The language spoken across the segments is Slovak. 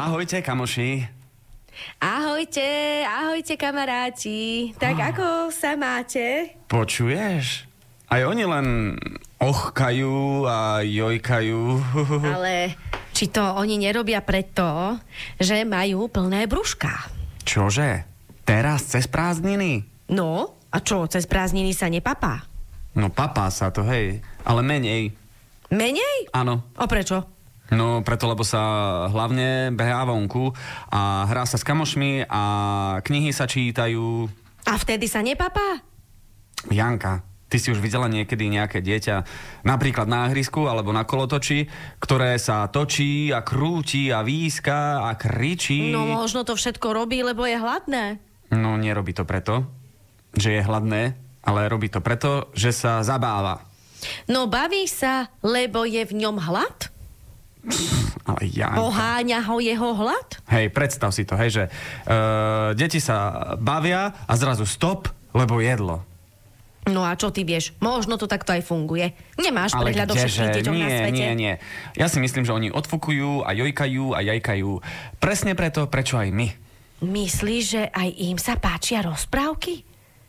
Ahojte, kamoši. Ahojte kamaráti. Tak ako sa máte? Počuješ? Aj oni len ochkajú a jojkajú. Ale či to oni nerobia preto, že majú plné brúška? Čože? Teraz cez prázdniny? No, a čo, cez prázdniny sa nepapá? No papá sa to, hej. Ale menej. Menej? Áno. A prečo? No, preto, lebo sa hlavne behá vonku a hrá sa s kamošmi a knihy sa čítajú. A vtedy sa nepapá? Janka, ty si už videla niekedy nejaké dieťa, napríklad na ihrisku alebo na kolotoči, ktoré sa točí a krúti a výska a kričí? No možno to všetko robí, lebo je hladné. No, nerobí to preto, že je hladné, ale robí to preto, že sa zabáva. No baví sa, lebo je v ňom hlad? Ale Janka. Poháňa ho jeho hlad? Hej, predstav si to, hej, že deti sa bavia a zrazu stop, lebo jedlo. No a čo ty vieš? Možno to takto aj funguje. Nemáš Ale prehľad o všetkých deťoch na svete? Nie. Ja si myslím, že oni odfukujú a jojkajú a jajkajú. Presne preto, prečo aj my. Myslíš, že aj im sa páčia rozprávky?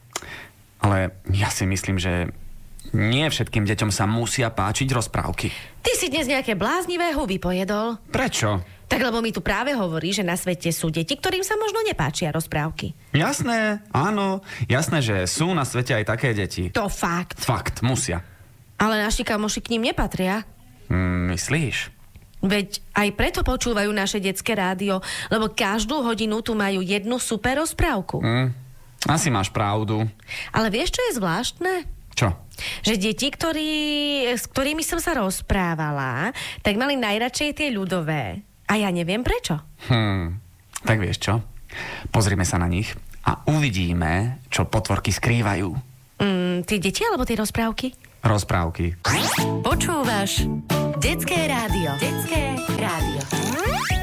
Ale ja si myslím, že nie všetkým deťom sa musia páčiť rozprávky. Ty si dnes nejaké bláznivé huby pojedol. Prečo? Tak lebo mi tu práve hovorí, že na svete sú deti, ktorým sa možno nepáčia rozprávky. Jasné, áno. Jasné, že sú na svete aj také deti. To fakt. Fakt, musia. Ale naši kamoši k ním nepatria. Myslíš? Veď aj preto počúvajú naše detské rádio, lebo každú hodinu tu majú jednu super rozprávku. Asi máš pravdu. Ale vieš, čo je zvláštne? Čo? Že deti, s ktorými som sa rozprávala, tak mali najradšej tie ľudové. A ja neviem prečo. Tak vieš čo? Pozrime sa na nich a uvidíme, čo potvorky skrývajú. Tie deti alebo tie rozprávky? Rozprávky. Počúvaš Detské rádio. Detské rádio.